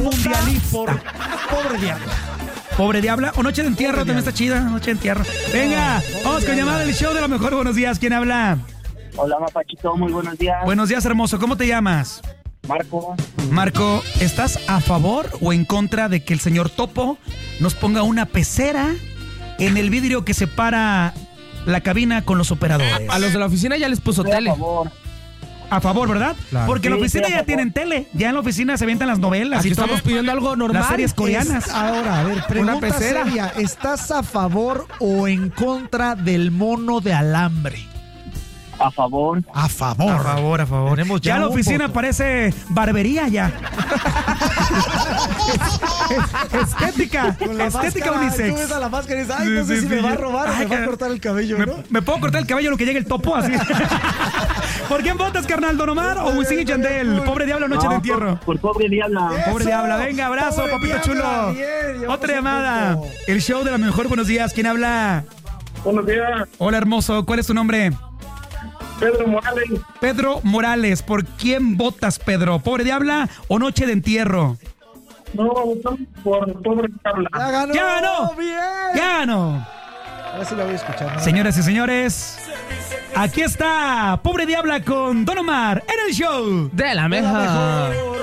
mundialista. Pobre diabla. Pobre diabla. O Noche de Entierro también está chida. Noche de Entierro. Venga, vamos con llamada del show de lo mejor. Buenos días. ¿Quién habla? Hola, Mapachito, muy buenos días. Buenos días, hermoso. ¿Cómo te llamas? Marco. Marco, ¿estás a favor o en contra de que el señor Topo nos ponga una pecera en el vidrio que separa la cabina con los operadores? A los de la oficina ya les puso tele. A favor. A favor, ¿verdad? Claro. Porque en la Sí, oficina sí, a ya favor. tienen tele. Ya en la oficina se avientan las novelas Aquí y todo. estamos pidiendo algo normal. Las series coreanas. Ahora, a ver, pregunta pecera. seria. ¿Estás a favor o en contra del mono de alambre? A favor. A favor. A favor, a favor. Tenemos Ya la un oficina voto. parece barbería ya. Estética. Con la Estética máscara, unisex. Tú ves a la máscara y dices, ay, Sí, no sé sí, si sí. me va a robar o Ay, me va a cortar el cabello, ¿no? ¿Me puedo cortar el cabello lo que llegue el Topo así? ¿Por quién votas, carnal? ¿Don Omar o Wisin y Yandel? Pobre diablo, Noche de Entierro. Por pobre diabla. Pobre ¡Eso! diabla, venga, abrazo, Pobre papito diabla, chulo. bien, llevamos Otra un llamada. punto. El show de la mejor. Buenos días. ¿Quién habla? Buenos días, Hola, hermoso. ¿Cuál es tu nombre? Pedro Morales. Pedro Morales. ¿Por quién votas, Pedro? ¿Pobre diabla o Noche de Entierro? No, por pobre diabla. ¡Ya ganó! ¡Ya ganó! ¡Bien! ¡Ya ganó! Ahora sí la voy a escuchar, ¿no? Señoras y señores, aquí está Pobre Diabla con Don Omar en el show. De la mejor.